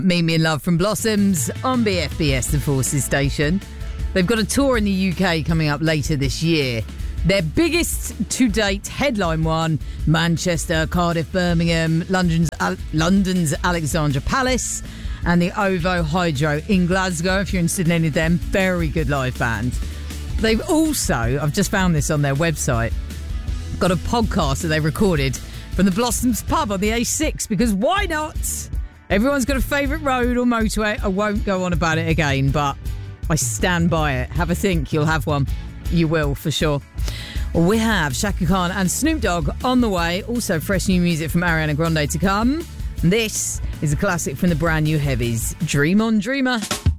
Meet Me in Love from Blossoms on BFBS, the Forces station. They've got a tour in the UK coming up later this year. Their biggest to date headline one: Manchester, Cardiff, Birmingham, London's Alexandra Palace, and the OVO Hydro in Glasgow. If you're interested in any of them, very good live band. They've also, I've just found this on their website, got a podcast that they recorded from the Blossoms pub on the A6, because why not? Everyone's got a favourite road or motorway. I won't go on about it again, but I stand by it. Have a think, you'll have one. You will, for sure. We have Shaka Khan and Snoop Dogg on the way. Also, fresh new music from Ariana Grande to come. This is a classic from the brand new Heavies, Dream On Dreamer.